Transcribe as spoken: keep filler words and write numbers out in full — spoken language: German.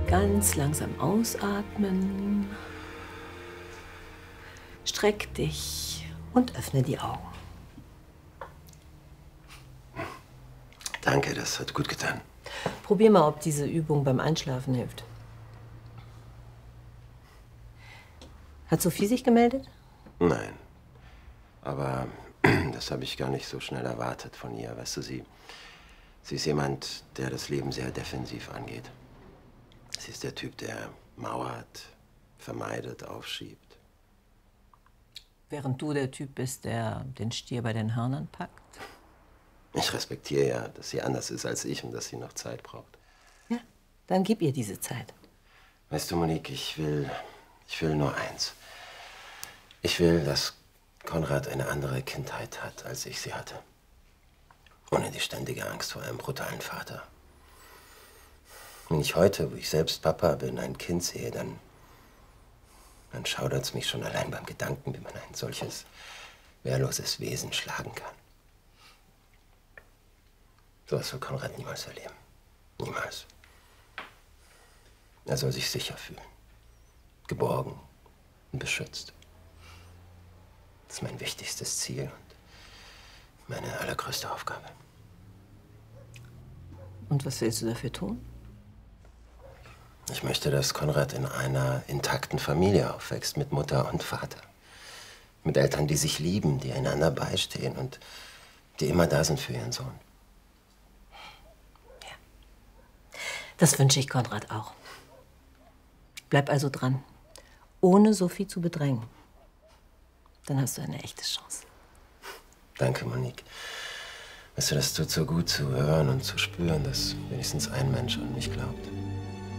Ganz langsam ausatmen. Streck dich und öffne die Augen. Danke, das hat gut getan. Probier mal, ob diese Übung beim Einschlafen hilft. Hat Sophie sich gemeldet? Nein. Aber das habe ich gar nicht so schnell erwartet von ihr. Weißt du, sie, sie ist jemand, der das Leben sehr defensiv angeht. Sie ist der Typ, der mauert, vermeidet, aufschiebt. Während du der Typ bist, der den Stier bei den Hörnern packt? Ich respektiere ja, dass sie anders ist als ich und dass sie noch Zeit braucht. Ja, dann gib ihr diese Zeit. Weißt du, Monique, ich will, ich will nur eins. Ich will, dass Konrad eine andere Kindheit hat, als ich sie hatte. Ohne die ständige Angst vor einem brutalen Vater. Wenn ich heute, wo ich selbst Papa bin, ein Kind sehe, dann, dann schaudert es mich schon allein beim Gedanken, wie man ein solches wehrloses Wesen schlagen kann. So was will Konrad niemals erleben. Niemals. Er soll sich sicher fühlen. Geborgen und beschützt. Das ist mein wichtigstes Ziel und meine allergrößte Aufgabe. Und was willst du dafür tun? Ich möchte, dass Konrad in einer intakten Familie aufwächst, mit Mutter und Vater. Mit Eltern, die sich lieben, die einander beistehen und die immer da sind für ihren Sohn. Das wünsche ich Konrad auch. Bleib also dran, ohne Sophie zu bedrängen. Dann hast du eine echte Chance. Danke, Monique. Weißt du, das tut so gut zu hören und zu spüren, dass wenigstens ein Mensch an mich glaubt.